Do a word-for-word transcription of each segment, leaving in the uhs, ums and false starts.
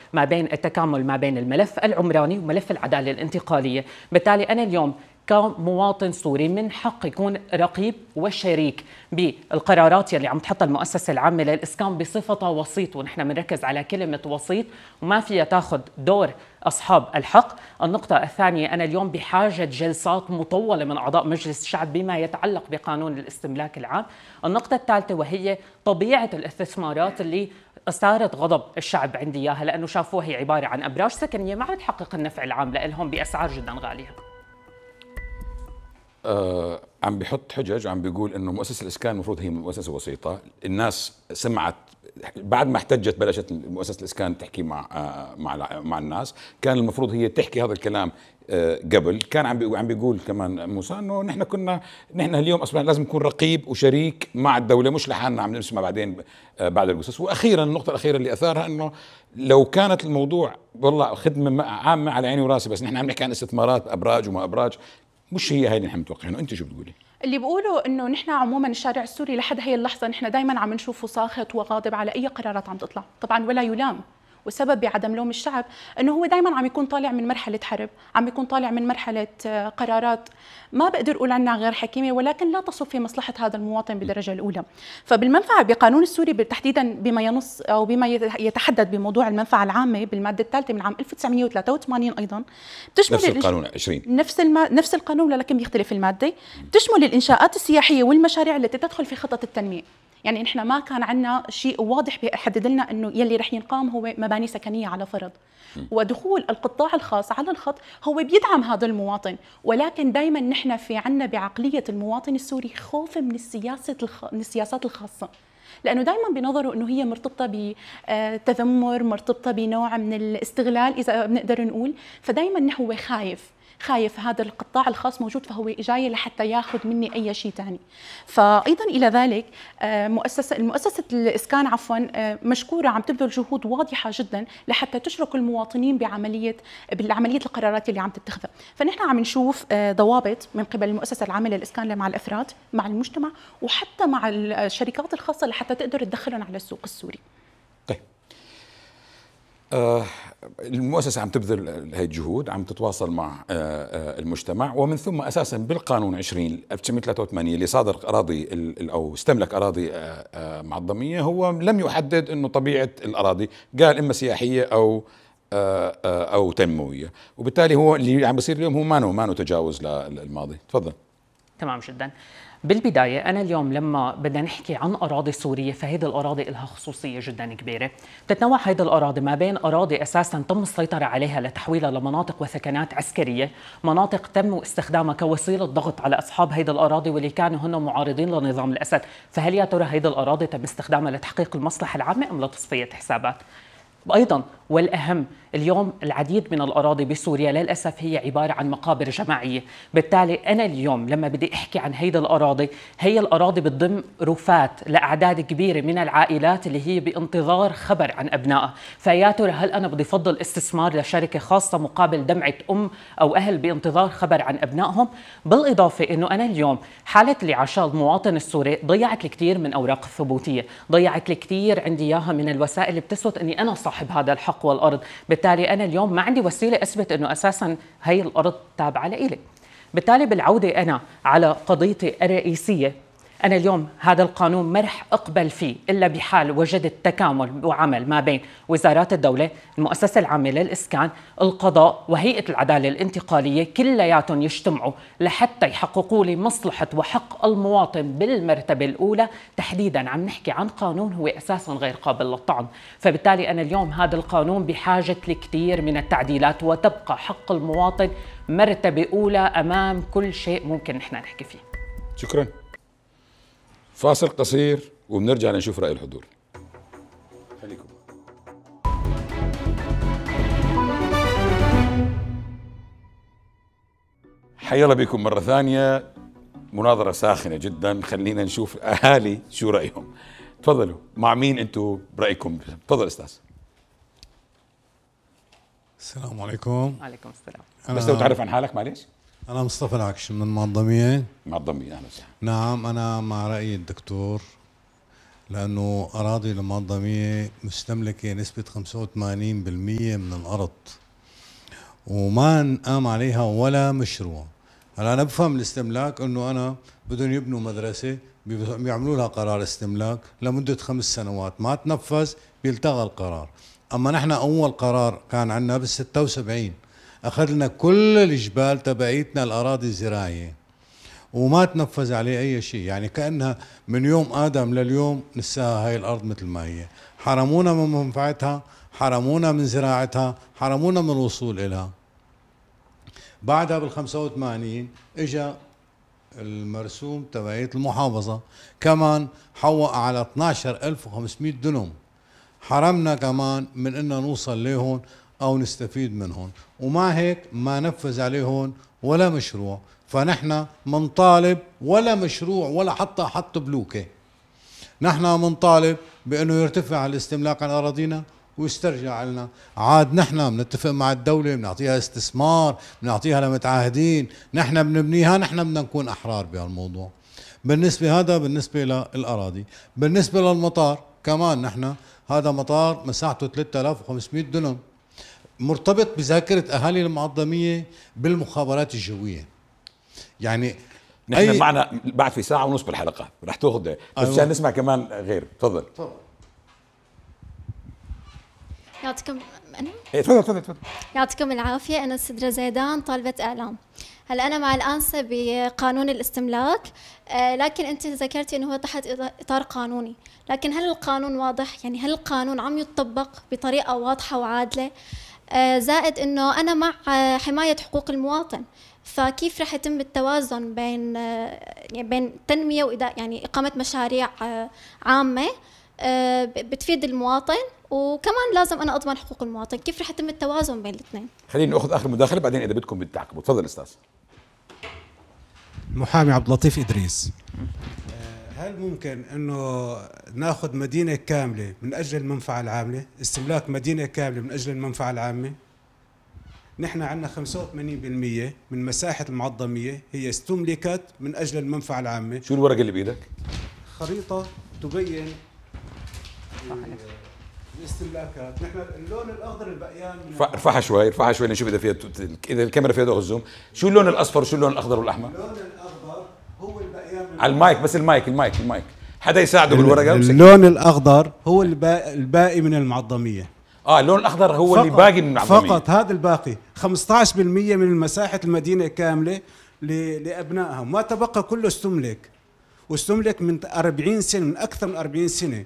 ما بين التكامل ما بين الملف العمراني وملف العدالة الانتقالية. بالتالي أنا اليوم كمواطن سوري من حق يكون رقيب وشريك بالقرارات يلي عم تحطها المؤسسة العامة للإسكان بصفتها وسيط، ونحن بنركز على كلمة وسيط وما فيها تاخذ دور أصحاب الحق. النقطة الثانية، أنا اليوم بحاجة جلسات مطولة من أعضاء مجلس الشعب بما يتعلق بقانون الاستملاك العام. النقطة الثالثة وهي طبيعة الاستثمارات اللي أثارت غضب الشعب عندي إياها، لأنه شافوها هي عبارة عن أبراج سكنية ما بتحقق النفع العام لهم بأسعار جدا غالية. آه عم بيحط حجج وعم بيقول انه مؤسسه الاسكان المفروض هي مؤسسه وسيطه. الناس سمعت بعد ما احتجت بلشت مؤسسه الاسكان تحكي مع آه مع مع الناس، كان المفروض هي تحكي هذا الكلام آه قبل. كان عم عم بيقول كمان موسى انه نحن كنا نحن اليوم اصلا لازم نكون رقيب وشريك مع الدوله، مش لحالنا عم نسمع بعدين آه بعد القصص. واخيرا النقطه الاخيره اللي اثارها انه لو كانت الموضوع والله خدمه عامه على عيني وراسي، بس نحن عم نحكي عن استثمارات ابراج وما ابراج، مش هي هاي اللي نحن متوقعينه. انت شو بتقولي؟ اللي بيقولوا انه نحن عموما الشارع السوري لحد هي اللحظه نحن دائما عم نشوفه ساخط وغاضب على اي قرارات عم تطلع، طبعا ولا يلام. والسبب بعدم لوم الشعب انه هو دائما عم يكون طالع من مرحله حرب، عم يكون طالع من مرحله قرارات ما بقدر اقول عنها غير حكيمه، ولكن لا تصب في مصلحه هذا المواطن بالدرجه الاولى. فبالمنفعه بقانون السوري تحديدا بما ينص او بما يتحدد بموضوع المنفعه العامه بالماده الثالثه من عام ألف وتسعمئة وثلاثة وثمانين ايضا بتشمل نفس القانون عشرين نفس الم... نفس القانون ولكن بيختلف الماده، بتشمل الانشاءات السياحيه والمشاريع التي تدخل في خطط التنميه. يعني نحن ما كان عندنا شيء واضح بيحدد لنا انه يلي رح ينقام هو مباني سكنيه على فرض، ودخول القطاع الخاص على الخط هو بيدعم هذا المواطن، ولكن دائما نحن في عندنا بعقليه المواطن السوري خوف من السياسه الخ... من السياسات الخاصه، لانه دائما بنظروا انه هي مرتبطه بتذمر، مرتبطه بنوع من الاستغلال اذا بنقدر نقول، فدائما هو خايف خايف هذا القطاع الخاص موجود فهو جاي لحتى ياخذ مني اي شيء ثاني. فايضا الى ذلك مؤسسه المؤسسه الاسكان عفوا مشكوره عم تبذل جهود واضحه جدا لحتى تشرك المواطنين بعمليه بعمليه القرارات اللي عم تتخذها. فنحن عم نشوف ضوابط من قبل المؤسسه العامه للاسكان مع الافراد مع المجتمع وحتى مع الشركات الخاصه لحتى تقدر تدخلهم على السوق السوري. طيب آه المؤسسة عم تبذل هاي الجهود، عم تتواصل مع آه آه المجتمع، ومن ثم أساسا بالقانون عشرين ألف وتسعمئة وثلاثة وثمانين اللي صادر أراضي أو استملك أراضي آه آه معظمية، هو لم يحدد أنه طبيعة الأراضي، قال إما سياحية أو آه آه أو تنموية، وبالتالي هو اللي عم بيصير اليوم هو مانو مانو تجاوز للماضي. تفضل. تمام جدا. بالبداية أنا اليوم لما بدنا نحكي عن أراضي سورية فهيدي الأراضي لها خصوصية جدا كبيرة. تتنوع هيدي الأراضي ما بين أراضي أساسا تم السيطرة عليها لتحويلها لمناطق وثكنات عسكرية، مناطق تم استخدامها كوسيلة ضغط على أصحاب هيدي الأراضي واللي كانوا هن معارضين لنظام الأسد. فهل يا ترى هيدي الأراضي تم استخدامها لتحقيق المصلحة العامة أم لتصفية حسابات؟ أيضا والأهم اليوم العديد من الأراضي بسوريا للأسف هي عبارة عن مقابر جماعية. بالتالي أنا اليوم لما بدي أحكي عن هيدا الأراضي، هي الأراضي بتضم رفات لأعداد كبيرة من العائلات اللي هي بانتظار خبر عن أبنائها. فيا ترى هل أنا بدي أفضل استثمار لشركة خاصة مقابل دمعة أم أو أهل بانتظار خبر عن أبنائهم؟ بالإضافة أنه أنا اليوم حالة اللي عاشها المواطن السوري ضيعت الكثير من أوراق الثبوتية، ضيعت الكثير عندي إياها من الوسائل اللي بتثبت أني أنا صاحب هذا الحق والأرض. بالتالي أنا اليوم ما عندي وسيلة أثبت أنه أساساً هي الأرض تابعة لإلي. بالتالي بالعودة أنا على قضيتي الرئيسية، أنا اليوم هذا القانون ما رح أقبل فيه إلا بحال وجدت تكامل وعمل ما بين وزارات الدولة، المؤسسة العامة للإسكان، القضاء وهيئة العدالة الانتقالية، كلياتهم يجتمعوا لحتى يحققوا لي مصلحة وحق المواطن بالمرتبة الأولى. تحديداً عم نحكي عن قانون هو أساساً غير قابل للطعن، فبالتالي أنا اليوم هذا القانون بحاجة لكثير من التعديلات، وتبقى حق المواطن مرتبة أولى أمام كل شيء ممكن نحن نحكي فيه. شكراً. فاصل قصير وبنرجع لنشوف رأي الحضور. خليكم. حيا الله بكم مرة ثانية، مناظرة ساخنة جدا. خلينا نشوف أهالي شو رأيهم. تفضلوا، مع مين أنتوا برأيكم؟ تفضل أستاذ. السلام عليكم. وعليكم السلام. بس لو تعرف عن حالك معلش. أنا مصطفى العكش من المعظمية. معظمية، أهلا وسهلا. نعم، أنا مع رأي الدكتور، لأنه أراضي المنظمية مستملكة نسبة خمسة وثمانين بالمئة من الأرض وما انقام عليها ولا مشروع. هلا أنا بفهم الاستملاك إنه أنا بدهم يبنوا مدرسة بيعملوا لها قرار استملاك لمدة خمس سنوات، ما تنفذ بيلتغى القرار. أما نحن أول قرار كان عندنا بال ستة وسبعين أخذنا كل الجبال تبعيتنا الأراضي الزراعية وما تنفذ عليه أي شيء، يعني كأنها من يوم آدم لليوم نساها هاي الأرض مثل ما هي، حرمونا من منفعتها، حرمونا من زراعتها، حرمونا من الوصول إلها. بعدها بال خمسة وثمانين اجى المرسوم تبعية المحافظة كمان حوق على اثنعش ألف وخمسمئة دنم، حرمنا كمان من إننا نوصل لهون أو نستفيد منهم، ومع هيك ما نفذ عليهم ولا مشروع. فنحن منطالب ولا مشروع ولا حتى حط بلوكة، نحن منطالب بأنه يرتفع الاستملاك عن أراضينا ويسترجع لنا. عاد نحن بنتفق مع الدولة بنعطيها استثمار، بنعطيها لمتعاهدين، نحن بنبنيها، نحن بدنا نكون أحرار بهالموضوع. بالنسبة هذا بالنسبة للأراضي. بالنسبة للمطار كمان نحن هذا مطار مساحته ثلاثة آلاف وخمسمئة دنم، مرتبط بذاكرة أهالي المعظمية بالمخابرات الجوية. يعني نحن أي معنا بعد في ساعة ونص بالحلقة رح تاخذ بس أيوة. عشان نسمع كمان غير. تفضل تفضل. يعطيكم أنا؟ إيه تفضل تفضل تفضل. يعطيكم العافية. أنا سدرة زيدان طالبة إعلام. هلا أنا مع الأنسة بقانون الاستملاك، آه لكن أنت ذكرتي أنه هو تحت إطار قانوني، لكن هل القانون واضح؟ يعني هل القانون عم يطبق بطريقة واضحة وعادلة؟ آه زائد أنه أنا مع آه حماية حقوق المواطن، فكيف رح يتم التوازن بين آه يعني بين تنمية وإداء يعني إقامة مشاريع آه عامة آه بتفيد المواطن، وكمان لازم انا اضمن حقوق المواطن، كيف رح يتم التوازن بين الاثنين؟ خلينا ناخذ اخر مداخله بعدين اذا بدكم بتعقبوا. تفضل استاذ. محامي عبد اللطيف ادريس. هل ممكن انه ناخذ مدينه كامله من اجل المنفعه العامه، استملاك مدينه كامله من اجل المنفعه العامه؟ نحن عندنا خمسة وثمانين بالمئة من مساحه المعظميه هي استملكت من اجل المنفعه العامه. شو الورقه اللي بايدك؟ خريطه تبين الاستملاكات. نحن اللون الاخضر البقيان ارفعها شوي ارفعها شوي نشوف اذا فيها اذا الكاميرا فيها ضغط زوم. شو اللون الاصفر وشو اللون الاخضر والاحمر؟ اللون الاخضر هو البقيان على المايك، بس المايك المايك المايك حدا يساعده بالورقه. اللون الاخضر هو الباقي, الباقي من المعظميه. اه اللون الاخضر هو اللي باقي من المعظميه فقط. هذا الباقي خمسة عشر بالمئة من مساحه المدينه كامله لابنائها، ما تبقى كله استملك، واستملك من أربعين سنه، من اكثر من أربعين سنه،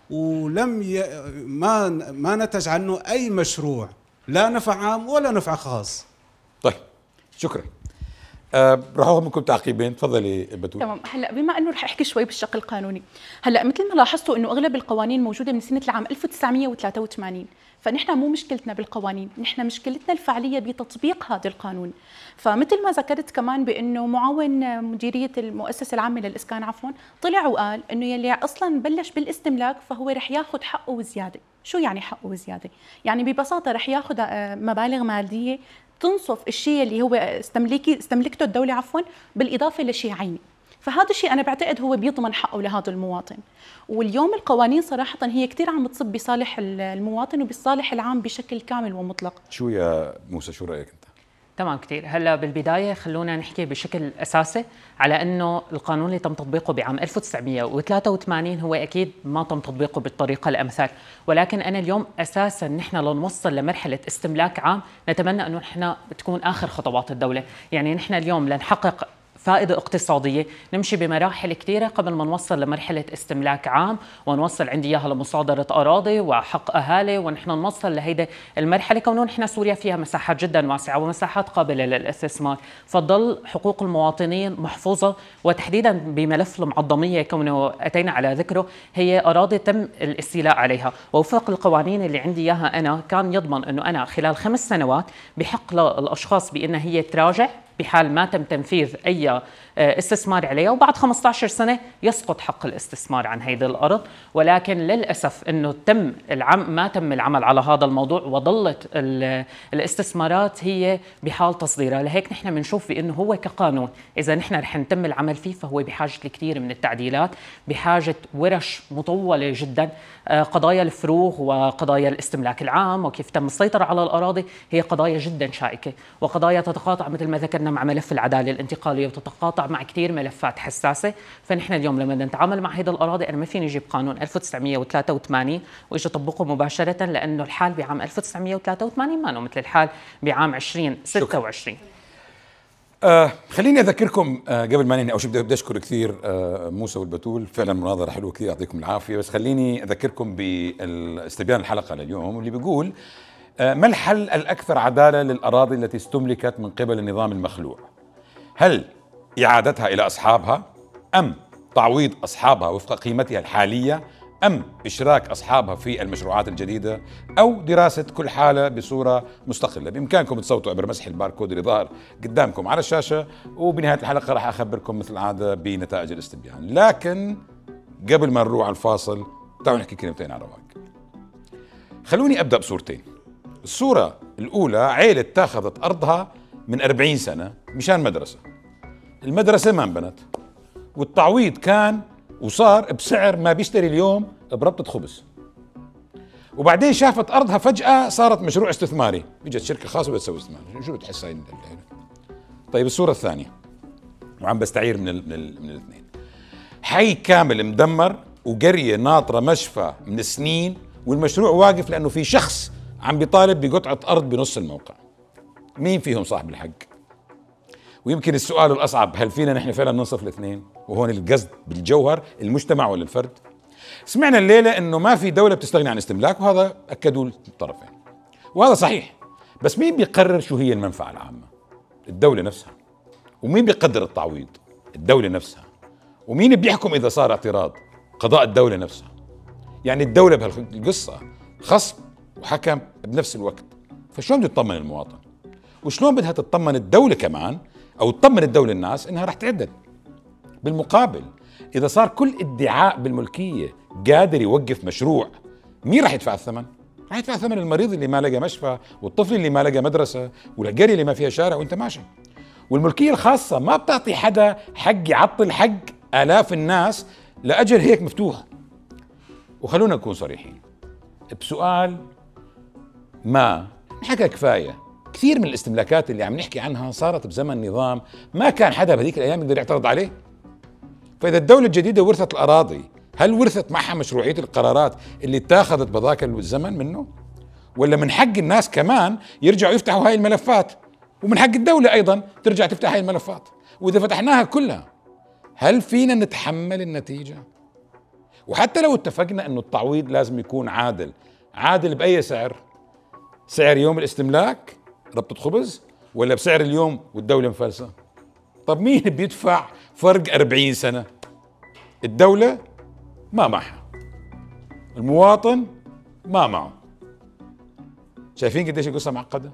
ولم ي... ما ما نتج عنه اي مشروع، لا نفع عام ولا نفع خاص. طيب شكرا. أه راح اخذ منكم تعقيبين. تفضلي بتول. تمام. هلا بما انه رح احكي شوي بالشق القانوني، هلا مثل ما لاحظتوا انه اغلب القوانين موجوده من سنه العام ألف وتسعمئة وثلاثة وثمانين، فنحن مو مشكلتنا بالقوانين، نحن مشكلتنا الفعليه بتطبيق هذا القانون. فمثل ما ذكرت كمان بانه معاون مديريه المؤسسه العامه للاسكان عفوا طلع وقال انه يلي اصلا بلش بالاستملاك فهو رح ياخذ حقه وزياده. شو يعني حقه وزياده؟ يعني ببساطه رح ياخذ مبالغ ماليه تنصف الشيء اللي هو استملكي استملكته الدوله عفوا بالاضافه لشيء عيني. فهذا الشيء انا بعتقد هو بيضمن حقه لهذا المواطن. واليوم القوانين صراحه هي كثير عم تصب بصالح المواطن وبالصالح العام بشكل كامل ومطلق. شو يا موسى شو رايك انت؟ تمام كثير. هلا بالبدايه خلونا نحكي بشكل اساسي على انه القانون اللي تم تطبيقه بعام ألف وتسعمئة وثلاثة وثمانين هو اكيد ما تم تطبيقه بالطريقه الامثل، ولكن انا اليوم اساسا نحن لنوصل لمرحله استملاك عام نتمنى انه نحن تكون اخر خطوات الدوله، يعني نحن اليوم لنحقق فائدة اقتصادية نمشي بمراحل كثيرة قبل ما نوصل لمرحلة استملاك عام ونوصل عندي إياها لمصادرة أراضي وحق أهالي، ونحن نوصل لهيدا المرحلة كونه نحن سوريا فيها مساحات جدا واسعة ومساحات قابلة للاستثمار، فتضل حقوق المواطنين محفوظة، وتحديدا بملف المعظمية كونه أتينا على ذكره هي أراضي تم الاستيلاء عليها، ووفق القوانين اللي عندي إياها أنا كان يضمن أنه أنا خلال خمس سنوات بحق للأشخاص بأن هي تراجع بحال ما تم تنفيذ أي استثمار عليها، وبعد خمسة عشر سنة يسقط حق الاستثمار عن هذه الأرض. ولكن للأسف أنه تم العم ما تم العمل على هذا الموضوع، وظلت الاستثمارات هي بحال تصديرها. لهيك نحن بنشوف بأنه هو كقانون إذا نحن رح نتم العمل فيه فهو بحاجة لكثير من التعديلات، بحاجة ورش مطولة جدا. قضايا الفروغ وقضايا الاستملاك العام وكيف تم السيطرة على الأراضي هي قضايا جدا شائكة، وقضايا تتقاطع مثل ما ذكرنا مع ملف العدالة الانتقالية، وتتقاطع مع كثير ملفات حساسة. فنحن اليوم لما نتعامل مع هذه الأراضي أنا ما فيني أجيب قانون ألف وتسعمئة وثلاثة وثمانين وإجي أطبقه مباشرة، لأنه الحال بعام ألف وتسعمئة وثلاثة وثمانين ما مثل الحال بعام ألفين وستة وعشرين. آه خليني اذكركم آه قبل ما ننهي، او شو بدي اشكر كثير آه موسى والبتول، فعلا مناظره حلوه كثير، يعطيكم العافيه. بس خليني اذكركم باستبيان الحلقه لليوم واللي بيقول آه ما الحل الاكثر عداله للاراضي التي استملكت من قبل النظام المخلوع؟ هل اعادتها الى اصحابها، ام تعويض اصحابها وفق قيمتها الحاليه، أم إشراك أصحابها في المشروعات الجديدة، أو دراسة كل حالة بصورة مستقلة؟ بإمكانكم تصوتوا عبر مسح الباركود اللي ظهر قدامكم على الشاشة، وبنهاية الحلقة راح أخبركم مثل العادة بنتائج الاستبيان. لكن قبل ما نروح على الفاصل تعالوا نحكي كلمتين على رواق. خلوني أبدأ بصورتين. الصورة الأولى عيلة تاخذت أرضها من أربعين سنة مشان مدرسة، المدرسة ما انبنت، والتعويض كان وصار بسعر ما بيشتري اليوم بربطة خبز. وبعدين شافت أرضها فجأة صارت مشروع استثماري، اجت شركة خاصة وبتسوي استثمار. شو بتحس هاي؟ طيب الصورة الثانية، وعم بستعير من ال من, ال من الاثنين. حي كامل مدمر وقرية ناطرة مشفى من سنين، والمشروع واقف لأنه في شخص عم بيطالب بقطعة أرض بنص الموقع. مين فيهم صاحب الحق؟ ويمكن السؤال الأصعب، هل فينا نحن فعلا ننصف الاثنين؟ وهون القصد بالجوهر المجتمع ولا الفرد؟ سمعنا الليلة إنه ما في دولة بتستغني عن استملاك، وهذا أكدوا الطرفين، وهذا صحيح. بس مين بيقرر شو هي المنفعة العامة؟ الدولة نفسها. ومين بيقدر التعويض؟ الدولة نفسها. ومين بيحكم إذا صار اعتراض؟ قضاء الدولة نفسها. يعني الدولة بهالقصة خصم وحكم بنفس الوقت. فشلون بده يطمن المواطن؟ وشلون بدها تطمن الدولة كمان، أو تطمن الدولة الناس إنها رح تعدل؟ بالمقابل إذا صار كل ادعاء بالملكية قادر يوقف مشروع، مين رح يدفع الثمن؟ رح يدفع ثمن المريض اللي ما لقى مشفى، والطفل اللي ما لقى مدرسة، والقرية اللي ما فيها شارع وانت ماشي. والملكية الخاصة ما بتعطي حدا حق يعطل حق آلاف الناس لأجل هيك مفتوح. وخلونا نكون صريحين بسؤال ما نحكى كفاية. كثير من الاستملاكات اللي عم نحكي عنها صارت بزمن نظام ما كان حدا بهذيك الأيام يقدر يعترض عليه. فإذا الدولة الجديدة ورثت الأراضي، هل ورثت معها مشروعية القرارات اللي اتاخذت بذاك الزمن منه؟ ولا من حق الناس كمان يرجعوا يفتحوا هاي الملفات، ومن حق الدولة أيضا ترجع تفتح هاي الملفات؟ وإذا فتحناها كلها هل فينا نتحمل النتيجة؟ وحتى لو اتفقنا أنه التعويض لازم يكون عادل، عادل بأي سعر؟ سعر يوم الاستملاك ربطة خبز، ولا بسعر اليوم والدولة مفلسة؟ طب مين بيدفع فرق أربعين سنة؟ الدولة ما معها، المواطن ما معه. شايفين قديش القصة معقدة؟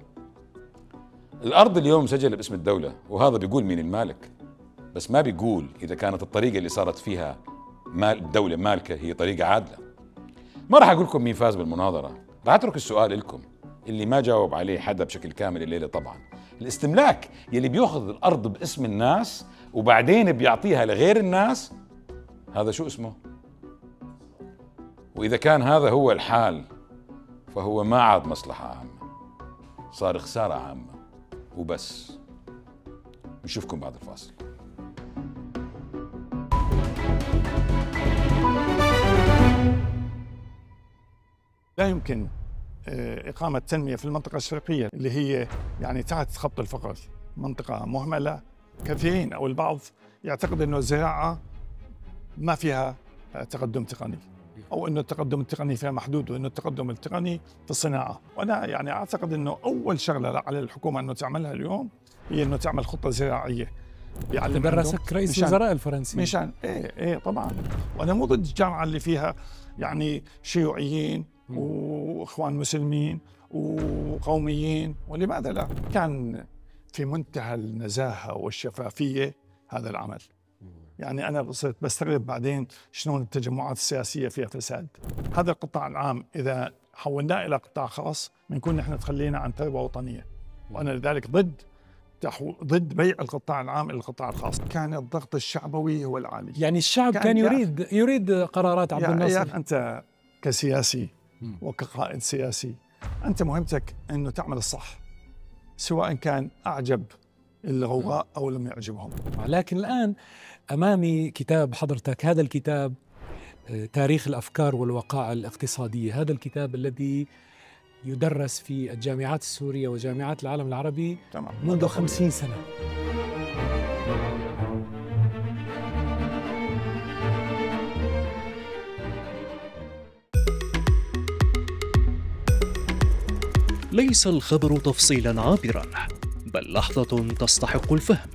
الأرض اليوم مسجلة باسم الدولة، وهذا بيقول مين المالك، بس ما بيقول إذا كانت الطريقة اللي صارت فيها مال الدولة مالكة هي طريقة عادلة. ما راح أقول لكم مين فاز بالمناظرة، راح أترك السؤال لكم اللي ما جاوب عليه حدا بشكل كامل الليلة. طبعا الاستملاك يلي بيأخذ الأرض باسم الناس وبعدين بيعطيها لغير الناس، هذا شو اسمه؟ وإذا كان هذا هو الحال فهو ما عاد مصلحة عامة، صار خسارة عامة وبس. نشوفكم بعد الفاصل. لا يمكن إقامة تنمية في المنطقة الشرقية اللي هي يعني تحت خط الفقر، منطقة مهملة. كثيرين أو البعض يعتقد أنه الزراعة ما فيها تقدم تقني، أو أنه التقدم التقني فيها محدود، وأنه التقدم التقني في الصناعة. وأنا يعني أعتقد أنه أول شغلة على الحكومة أنه تعملها اليوم هي أنه تعمل خطة زراعية. تبرسك رئيس الوزراء الفرنسي مشان إيه إيه طبعا. وأنا مو ضد الجامعة اللي فيها يعني شيوعيين واخوان مسلمين وقوميين، ولماذا لا؟ كان في منتهى النزاهة والشفافية هذا العمل. يعني أنا صرت بستغرب بعدين شلون التجمعات السياسية فيها فساد. هذا القطاع العام إذا حولناه إلى قطاع خاص بنكون نحن تخلينا عن ثروة وطنية، وأنا لذلك ضد ضد بيع القطاع العام إلى القطاع الخاص. كان الضغط الشعبوي هو العالي، يعني الشعب كان, كان يريد يريد قرارات عبد الناصر. يعني أنت كسياسي وكقائد سياسي أنت مهمتك أنه تعمل الصح، سواء كان أعجب الغوغاء أو لم يعجبهم. لكن الآن أمامي كتاب حضرتك، هذا الكتاب تاريخ الأفكار والوقائع الاقتصادية، هذا الكتاب الذي يدرس في الجامعات السورية وجامعات العالم العربي تمام. منذ خمسين سنة. ليس الخبر تفصيلا عابرا، بل لحظة تستحق الفهم.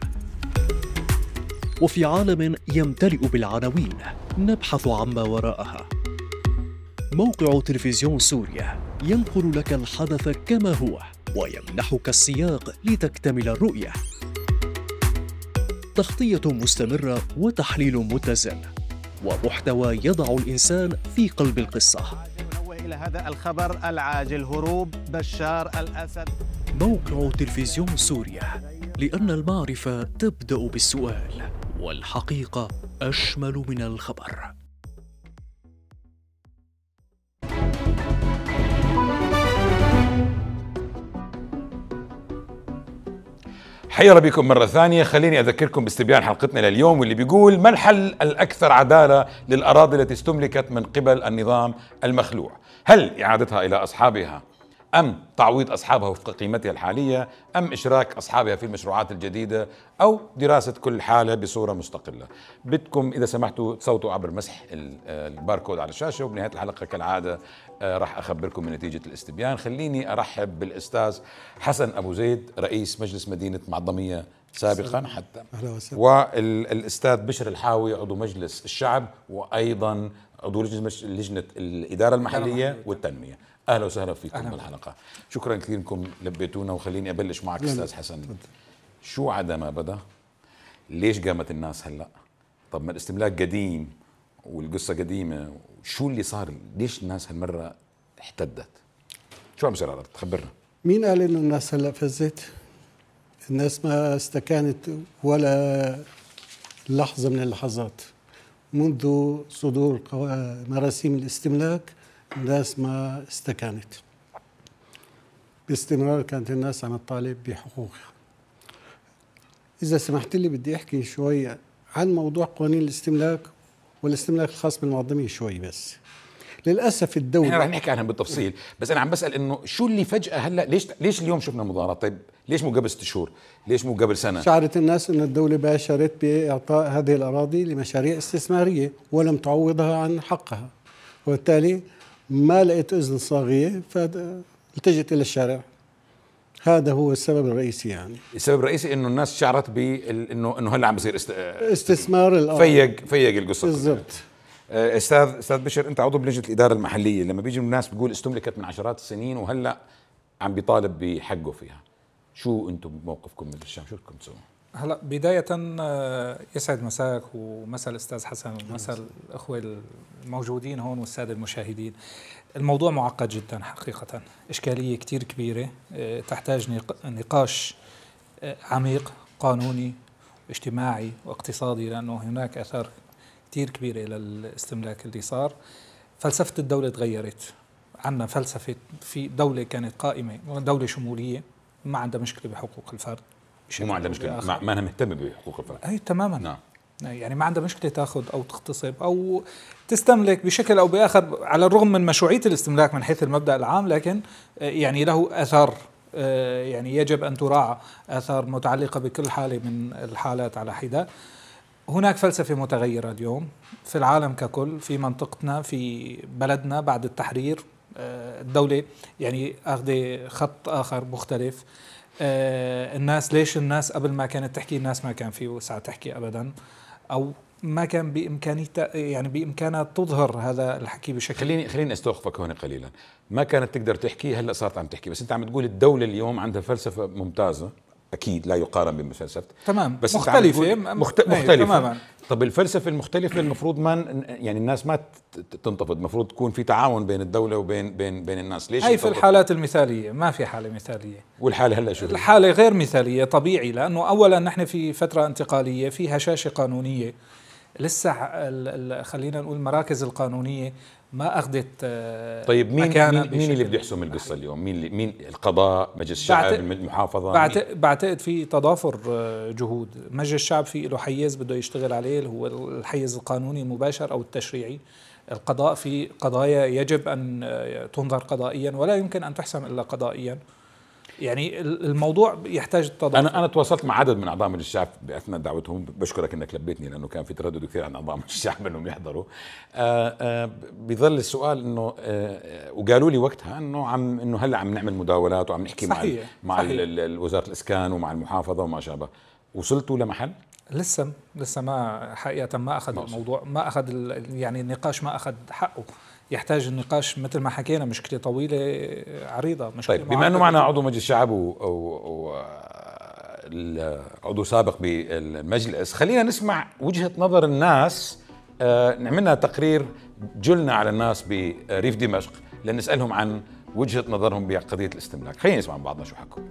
وفي عالم يمتلئ بالعناوين نبحث عما وراءها. موقع تلفزيون سوريا ينقل لك الحدث كما هو ويمنحك السياق لتكتمل الرؤية. تغطية مستمرة وتحليل متزن ومحتوى يضع الإنسان في قلب القصة. إلى هذا الخبر العاجل: هروب بشار الأسد. موقع تلفزيون سوريا، لأن المعرفة تبدأ بالسؤال والحقيقة أشمل من الخبر. حيا بكم مرة ثانية. خليني أذكركم باستبيان حلقتنا لليوم، واللي بيقول: ما الحل الأكثر عدالة للأراضي التي استملكت من قبل النظام المخلوع؟ هل إعادتها إلى أصحابها، أم تعويض أصحابها وفق قيمتها الحالية، أم إشراك أصحابها في المشروعات الجديدة، أو دراسة كل حالة بصورة مستقلة؟ بدكم إذا سمحتوا تصوتوا عبر مسح الباركود على الشاشة، وبنهاية الحلقة كالعادة راح أخبركم من نتيجة الاستبيان. خليني أرحب بالأستاذ حسن أبو زيد، رئيس مجلس مدينة معظمية سابقا حتى، والأستاذ بشر الحاوي، عضو مجلس الشعب وأيضا عضو لجنة الإدارة المحلية والتنمية. أهلا وسهلا فيكم بالحلقة. شكرا كثير انكم لبيتونا. وخليني أبلش معك أستاذ حسن. شو عدا ما بدا؟ ليش قامت الناس هلأ؟ طب ما الاستملاك قديم والقصة قديمة، شو اللي صار؟ ليش الناس هالمرة احتدت؟ شو عم بصير؟ تخبرنا. مين قال إنه الناس هلأ فزت؟ الناس ما استكانت ولا لحظة من اللحظات منذ صدور مراسيم الاستملاك. الناس ما استكانت، باستمرار كانت الناس عم تطالب بحقوقها. إذا سمحت لي بدي أحكي شوي عن موضوع قوانين الاستملاك والاستملاك الخاص بالمنظمية شوي. بس للأسف الدولة احنا رح نحكي عنها بالتفصيل، بس أنا عم بسأل إنه شو اللي فجأة هلا ليش ليش اليوم شفنا مظاهرات؟ طيب ليش مو قبل ست شهور؟ ليش مو قبل سنة؟ شعرت الناس إن الدولة باشرت بإعطاء هذه الأراضي لمشاريع استثمارية ولم تعوضها عن حقها، وبالتالي ما لقيت إذن صاغية فالتجت إلى الشارع. هذا هو السبب الرئيسي. يعني السبب الرئيسي إنه الناس شعرت بإنه إنه هلا عم بصير است... استثمار الأرض. فيق فيق القصة بالضبط. استاذ استاذ بشر، انت عضو بلجنه الاداره المحليه، لما بيجي الناس بيقول استملكت من عشرات السنين وهلا عم بيطالب بحقه فيها، شو انتم موقفكم من الشام؟ شو بدكم تسووا؟ هلا بدايه يسعد مساك ومساء الاستاذ حسن ومساء الاخوه الموجودين هون والساده المشاهدين. الموضوع معقد جدا حقيقه، اشكاليه كثير كبيره تحتاج نقاش عميق قانوني واجتماعي واقتصادي، لانه هناك اثار كتير كبيرة للاستملاك اللي صار. فلسفة الدولة تغيرت. عندنا فلسفة في دولة كانت قائمة، دولة شمولية ما عندها مشكلة بحقوق الفرد، ما عندها مشكلة، ما, ما أنا مهتمة بحقوق الفرد. أي تماما. نعم. يعني ما عندها مشكلة تأخذ أو تغتصب أو تستملك بشكل أو بآخر، على الرغم من مشروعية الاستملاك من حيث المبدأ العام، لكن يعني له آثار يعني يجب أن تراعى، آثار متعلقة بكل حالة من الحالات على حدة. هناك فلسفة متغيرة اليوم في العالم ككل، في منطقتنا في بلدنا بعد التحرير. الدولة يعني أخذ خط آخر مختلف. الناس ليش الناس قبل ما كانت تحكي، الناس ما كان في وسعة تحكي أبدا، أو ما كان بإمكانيتها يعني بإمكانها تظهر هذا الحكي بشكل. خليني خليني استوقفك هون قليلا. ما كانت تقدر تحكي، هلا صارت عم تحكي، بس أنت عم تقول الدولة اليوم عندها فلسفة ممتازة اكيد لا يقارن بفلسفه تمام بس مختلفه مخت... مختلفه تماما. طب الفلسفه المختلفه المفروض ما يعني الناس ما تنتفض، المفروض تكون في تعاون بين الدوله وبين بين بين الناس. ليش هي في الحالات المثاليه؟ ما في حالة مثاليه. والحالة هلا شو؟ الحالة غير مثاليه طبيعي، لانه اولا نحن في فتره انتقاليه، في هشاشه قانونيه، لسه خلينا نقول المراكز القانونيه ما اخذت. طيب مين مين, مين اللي بده يحسم القصه اليوم؟ مين اللي مين القضاء، مجلس الشعب، المحافظه؟ بعتقد, بعتقد في تضافر جهود. مجلس الشعب في له حيز بده يشتغل عليه اللي هو الحيز القانوني المباشر او التشريعي. القضاء في قضايا يجب ان تنظر قضائيا ولا يمكن ان تحسم الا قضائيا. يعني الموضوع يحتاج التضافر. انا انا تواصلت مع عدد من اعضاء مجلس الشعب باثناء دعوتهم، بشكرك انك لبيتني لانه كان في تردد كثير عن اعضاء مجلس الشعب انهم يحضروا. آآ آآ بيظل السؤال انه وقالوا لي وقتها انه عم انه هلا عم نعمل مداولات وعم نحكي صحيح مع مع وزاره الاسكان ومع المحافظه وما شابه. وصلتوا لمحل؟ لسه لسه ما حقيقه ما اخذ الموضوع، ما اخذ يعني النقاش ما اخذ حقه. يحتاج النقاش مثل ما حكينا، مشكله طويله عريضه. مشكلة طيب بما انه معنا عضو مجلس الشعب و عضو سابق بالمجلس، خلينا نسمع وجهه نظر الناس. آه نعملنا تقرير جلنا على الناس بريف دمشق لنسالهم عن وجهه نظرهم بقضيه الاستملاك. خلينا نسمع من بعضنا شو حكوا.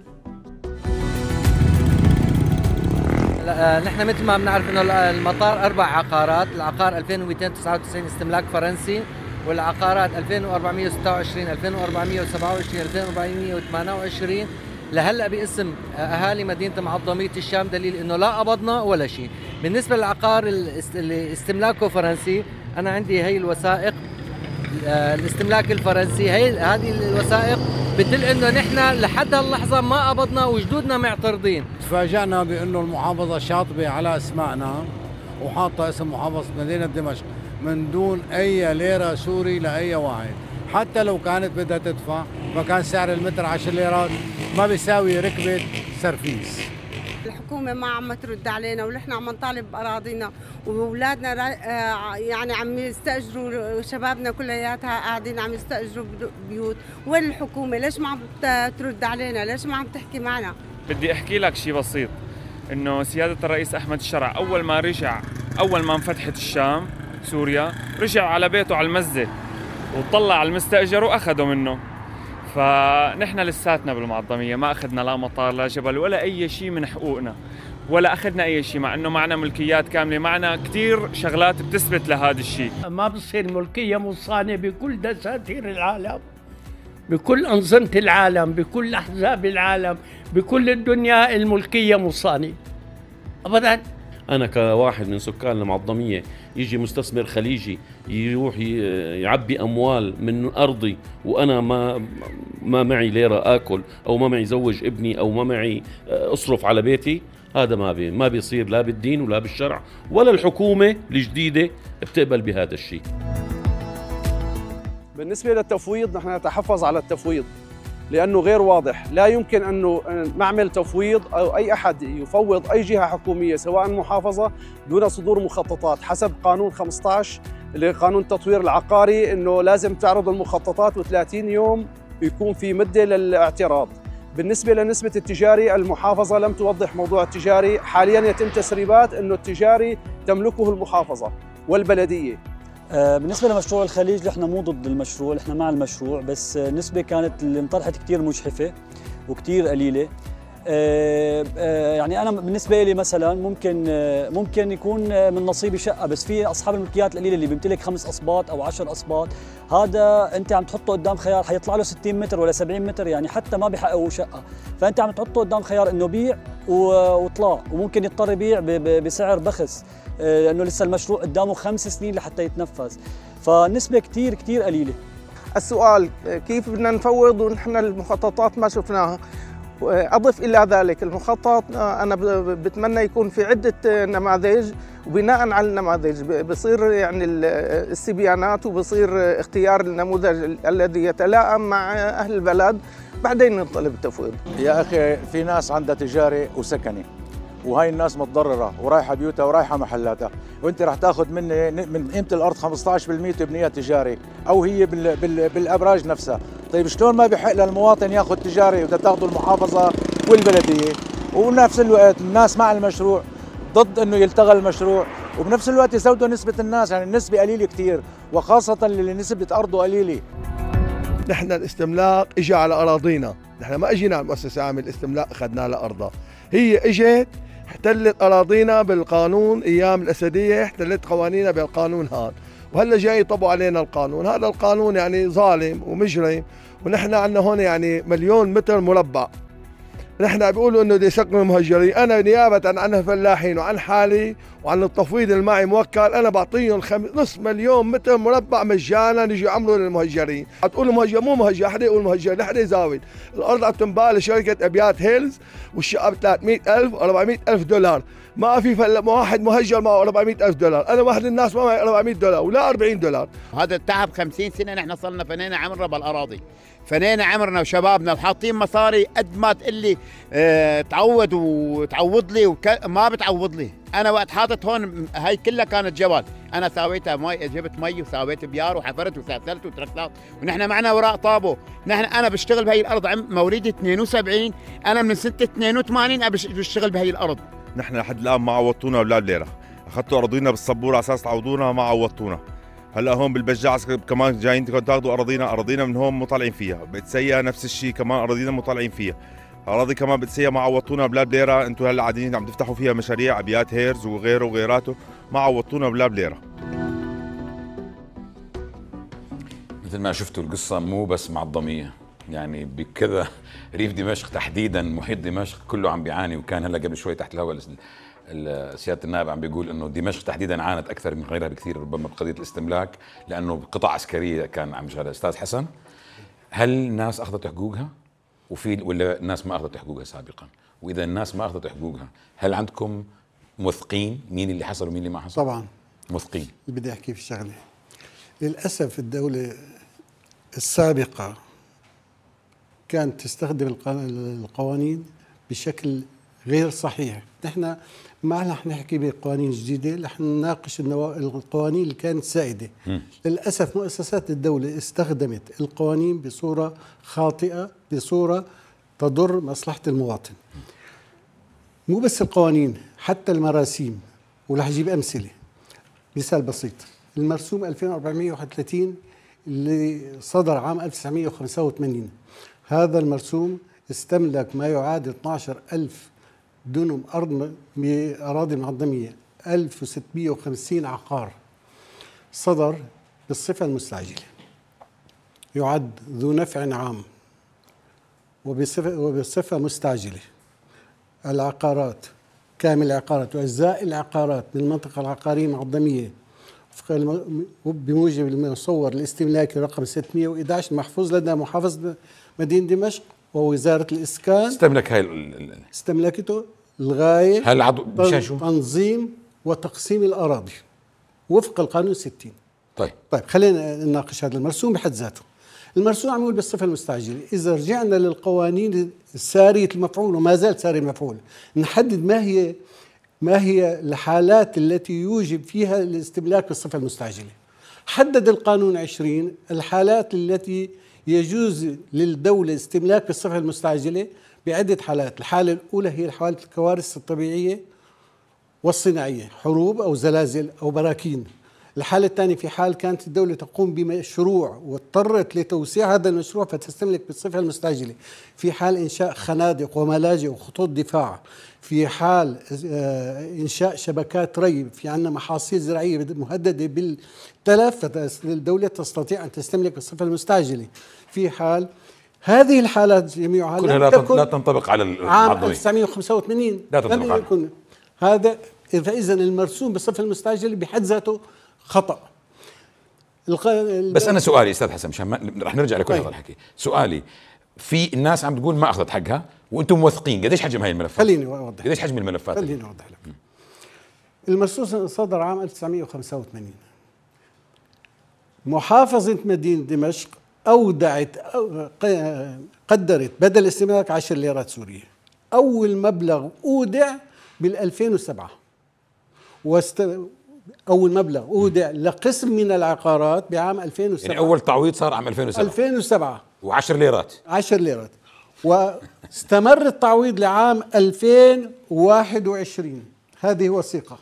نحن مثل ما بنعرف انه المطار اربع عقارات، العقار ألفين ومئتين وتسعة وتسعين استملاك فرنسي، والعقارات ألفين وأربعمئة وستة وعشرين ألفين وأربعمئة وسبعة وعشرين ألفين وأربعمئة وثمانية وعشرين لهلا باسم اهالي مدينه معظميه الشام، دليل انه لا قبضنا ولا شيء. بالنسبه للعقار اللي استملاكه فرنسي، انا عندي هي الوثائق الاستملاك الفرنسي، هي هذه الوثائق بتدل انه نحن لحد هاللحظه ما قبضنا وجدودنا معترضين. تفاجئنا بانه المحافظه شاطبه على اسمائنا وحاطه اسم محافظه مدينه دمشق من دون اي ليره سوري لاي واحد. حتى لو كانت بدها تدفع فكان سعر المتر عشر ليرات ما بيساوي ركبه سرفيس. الحكومة ما عم ترد علينا ونحن عم نطالب بأراضينا وأولادنا يعني عم يستأجروا، شبابنا كلياتها قاعدين عم يستأجروا بيوت. وين الحكومة؟ ليش ما عم ترد علينا؟ ليش ما عم تحكي معنا؟ بدي أحكي لك شيء بسيط، إنه سيادة الرئيس أحمد الشرع أول ما رجع، أول ما انفتحت الشام سوريا، رجع على بيته على المزة وطلع على المستأجر وأخذوا منه. فنحن لساتنا بالمعظمية ما أخذنا لا مطار لا جبل ولا أي شيء من حقوقنا، ولا أخذنا أي شيء، مع أنه معنا ملكيات كاملة، معنا كتير شغلات بتثبت لهذا الشيء. ما بصير ملكية مصانة بكل دساتير العالم، بكل أنظمة العالم، بكل أحزاب العالم، بكل الدنيا الملكية مصانة أبداً. أنا كواحد من سكان المعظمية يجي مستثمر خليجي يروح يعبي أموال من أرضي وأنا ما ما معي ليرة آكل أو ما معي زوج ابني أو ما معي أصرف على بيتي، هذا ما بي ما بيصير لا بالدين ولا بالشرع ولا الحكومة الجديدة بتقبل بهذا الشيء. بالنسبة للتفويض نحن نتحفظ على التفويض لأنه غير واضح. لا يمكن أنه نعمل تفويض أو أي أحد يفوض أي جهة حكومية سواء محافظة دون صدور مخططات حسب قانون خمسة عشر اللي قانون التطوير العقاري، أنه لازم تعرض المخططات وثلاثين يوم يكون في مدة للاعتراض. بالنسبة لنسبة التجاري، المحافظة لم توضح موضوع التجاري. حاليا يتم تسريبات أنه التجاري تملكه المحافظة والبلدية. بالنسبة لمشروع الخليج نحن مو ضد المشروع، نحن مع المشروع، بس النسبة كانت اللي انطرحت كثير مجحفة وكثير قليلة. يعني أنا بالنسبة لي مثلا ممكن ممكن يكون من نصيبي شقة، بس في أصحاب الملكيات القليلة اللي بيمتلك خمس أصباط أو عشر أصباط، هذا أنت عم تحطه قدام خيار حيطلع له ستين متر ولا سبعين متر، يعني حتى ما بحققوا شقة، فأنت عم تحطه قدام خيار إنه بيع وطلع، وممكن يضطر يبيع بسعر بخس لأنه لسه المشروع قدامه خمس سنين لحتى يتنفذ، فالنسبة كتير كتير قليلة. السؤال كيف بدنا نفوض ونحن المخططات ما شفناها؟ أضف إلى ذلك المخطط أنا بتمنى يكون في عدة نماذج، وبناء على النماذج بصير يعني الاستبيانات وبصير اختيار النموذج الذي يتلائم مع أهل البلد، بعدين نطلب التفويض. يا أخي في ناس عندها تجاري وسكني، وهاي الناس متضرره ورايحه بيوتها ورايحه محلاتها، وانت رح تاخذ مني من قيمه الارض خمسة عشر بالمئة تبنيها تجاري او هي بال بال بالابراج نفسها. طيب شلون ما بحق للمواطن ياخذ تجاري وبدها تاخذه المحافظه والبلديه؟ وبنفس الوقت الناس مع المشروع ضد انه يلتغى المشروع، وبنفس الوقت يزودوا نسبة الناس، يعني النسبة قليلة كثير، وخاصة اللي نسبة أرضه قليلة. نحن الاستملاك اجى على أراضينا، نحن ما اجينا على المؤسسة عامل الاستملاك اخذنا لها أرضها، هي اجت احتلت أراضينا بالقانون أيام الأسدية، احتلت قوانينها بالقانون هذا، وهلا جاي يطبقوا علينا القانون، هذا القانون يعني ظالم ومجرم، ونحن عندنا هون يعني مليون متر مربع. نحن بيقولوا انه بده يسكنوا المهجرين، انا نيابه عن الفلاحين وعن حالي وعن التفويض اللي معي موكل، انا بعطيهم خم... نص مليون متر مربع مجانا يجوا يعملوا للمهجرين. عتقول مهجر مو مهجر، حدا يقول مهجر، لا حدا يزاول. الارض عم تنباع لشركه ابيات هيلز والشقه ب ثلاثمئة ألف أربعمئة ألف دولار، ما في فل... واحد مهجر معه أربعمئة ألف دولار، انا واحد الناس ما معي أربعمئة دولار ولا أربعين دولار. هذا التعب خمسين سنه نحن صرنا فنينا عمرنا بالاراضي، فنينا عمرنا وشبابنا وحاطين مصاري قد ما تقول لي اه تعوض وتعوض لي وك... ما بتعوض لي. انا وقت حاطط هون هاي كلها كانت جبل، انا سويتها مي، جبت مي وسويت بيار وحفرت وسافلت وتركتات، ونحن معنا وراء طابو. نحن انا بشتغل بهي الارض مواليد اثنين وسبعين، انا من سنه اثنين وثمانين بشتغل بهي الارض. نحن لحد الان ما عوضتونا ولا ليره، اخذتوا اراضينا بالصبوره على اساس تعوضونا، ما عوضتونا. هلا هون بالبجاع كمان جايين تاخذوا اراضينا، اراضينا من هون مو طالعين فيها، بتسيا نفس الشيء كمان اراضينا مو طالعين فيها، اراضي كمان بتسيا ما عوضتونا بلا بليره، انتم هلا قاعدين عم تفتحوا فيها مشاريع ابيات هيرز وغيره وغيراته، ما عوضتونا بلا بليره. مثل ما شفتوا القصه مو بس معظميه، يعني بكذا ريف دمشق تحديدا محيط دمشق كله عم بيعاني، وكان هلا قبل شوي تحت الهواء سياده النائب عم بيقول انه دمشق تحديدا عانت اكثر من غيرها بكثير ربما بقضيه الاستملاك، لانه قطع عسكريه كان عم يشغلها. استاذ حسن، هل الناس اخذت حقوقها وفي ولا الناس ما اخذت حقوقها سابقا؟ واذا الناس ما اخذت حقوقها هل عندكم موثقين مين اللي حصل ومين اللي ما حصل؟ طبعا موثقين. بدي احكي في شغله، للاسف الدوله السابقه كانت تستخدم القوانين بشكل غير صحيح. نحن ما رح نحكي بقوانين جديده، رح نناقش القوانين اللي كانت سائده. م. للاسف مؤسسات الدوله استخدمت القوانين بصوره خاطئه، بصوره تضر مصلحه المواطن. مو بس القوانين، حتى المراسيم، ورح اجيب امثله. مثال بسيط، المرسوم ألفين وأربعمئة وواحد وثلاثين اللي صدر عام ألف وتسعمئة وخمسة وثمانين، هذا المرسوم استملك ما يعادل اثني عشر ألف دنم أرض بأراضي معظمية، ألف وستمئة وخمسين عقار، صدر بالصفة المستعجلة، يعد ذو نفع عام وبصفة, وبصفة مستعجلة. العقارات كامل العقارات وأجزاء العقارات من المنطقة العقارية المعظمية بموجب المصور الاستملاكي رقم ستمئة وأحد عشر محفوظ لدى محافظة مدينة دمشق ووزارة الإسكان. استملك هاي استملكته الغاية هل عضو بشاشو تنظيم وتقسيم الأراضي وفق القانون ستين. طيب طيب خلينا نناقش هذا المرسوم بحد ذاته. المرسوم عمول بالصفة المستعجلة. إذا رجعنا للقوانين السارية المفعول وما زال ساري المفعول، نحدد ما هي ما هي الحالات التي يوجب فيها الاستملاك بالصفة المستعجلة. حدد القانون عشرين الحالات التي يجوز للدولة استملاك بالصفة المستعجلة بعدة حالات. الحالة الأولى هي حالة الكوارث الطبيعية والصناعية، حروب أو زلازل أو براكين. الحالة الثانية في حال كانت الدولة تقوم بمشروع واضطرت لتوسيع هذا المشروع فتستملك بالصفة المستعجلة. في حال إنشاء خنادق وملاجئ وخطوط دفاع، في حال إنشاء شبكات ري، في عندنا محاصيل زراعية مهددة بالتلف فالدولة تستطيع أن تستملك بالصفة المستعجلة. في حال هذه الحالات جميعها كلها لا, لا تنطبق على عام ألف وتسعمئة وخمسة وثمانين لا تنطبق على هذا. فإذا المرسوم بالصفة المستعجلة بحد ذاته خطأ. بس أنا سؤالي أستاذ حسن مشان رح نرجع لكل هذا الحكي، سؤالي في الناس عم تقول ما أخذت حقها وأنتم موثقين، قديش حجم هاي الملفات؟ خليني أوضح. قديش حجم الملفات؟ خليني أوضح لك. المرسوم صدر عام ألف وتسعمئة وخمسة وثمانين. محافظة مدينة دمشق أودعت قدرت بدل الاستملاك عشر ليرات سورية. أول مبلغ أودع بالألفين وسبعة، واست... أول مبلغ أودع لقسم من العقارات بعام ألفين وسبعة. يعني أول تعويض صار عام ألفين وسبعة ألفين وسبعة وعشر ليرات عشر ليرات. واستمر التعويض لعام ألفين وواحد وعشرين. هذه وثيقة،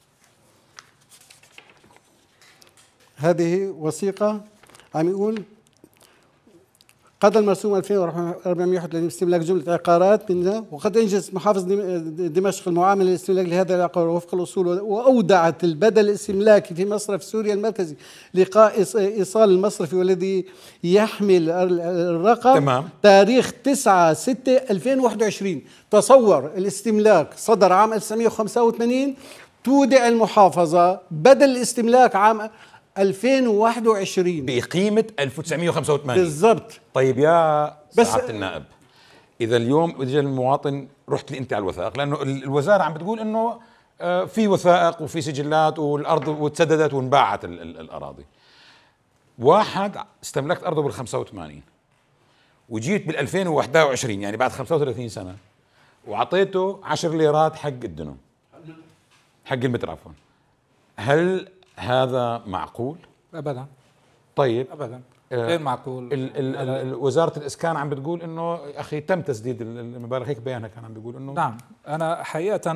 هذه وثيقة عم يقول قضى المرسوم ألفين وأربعمائة وواحد وثلاثين استملاك جملة عقارات منها، وقد أنجز محافظ دمشق المعاملة الاستملاك لهذا العقار وفق الأصول، وأودعت البدل الاستملاكي في مصرف سوريا المركزي لقاء إيصال المصرفي والذي يحمل الرقم تمام. تاريخ تسعة ستة ألفين وواحد وعشرين. تصور الاستملاك صدر عام ألف وتسعمائة وخمسة وثمانين، تودع المحافظة بدل الاستملاك عام ألفين وواحد وعشرين بقيمة ألف وتسعمائة وخمسة وثمانين بالضبط. طيب يا بس سعادة النائب، إذا اليوم اجى المواطن، رحت لي أنت على الوثائق، لأنه الوزارة عم بتقول إنه في وثائق وفي سجلات والأرض وتسددت وانباعت الأراضي. واحد استملكت أرضه بال خمسة وثمانين وجيت بال ألفين وواحد وعشرين، يعني بعد خمسة وثلاثين سنة، وعطيته عشر ليرات حق الدنم، حق المتر عفوا، هل هذا معقول؟ ابدا. طيب ابدا غير معقول. ال ال ال وزارة الإسكان عم بتقول إنه أخي تم تسديد المبالغ، هيك بيانها كان عم بيقول إنه نعم. أنا حقيقة